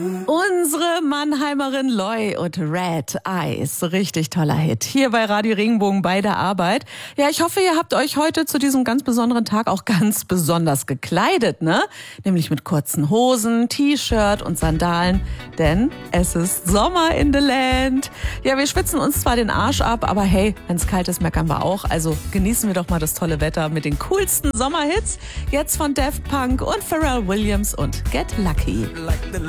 Unsere Mannheimerin Loy und Red Eyes. Richtig toller Hit. Hier bei Radio Regenbogen bei der Arbeit. Ja, ich hoffe, ihr habt euch heute zu diesem ganz besonderen Tag auch ganz besonders gekleidet, ne? Nämlich mit kurzen Hosen, T-Shirt und Sandalen. Denn es ist Sommer in the Land. Ja, wir schwitzen uns zwar den Arsch ab, aber hey, wenn's kalt ist, meckern wir auch. Also genießen wir doch mal das tolle Wetter mit den coolsten Sommerhits. Jetzt von Daft Punk und Pharrell Williams und Get Lucky. Like the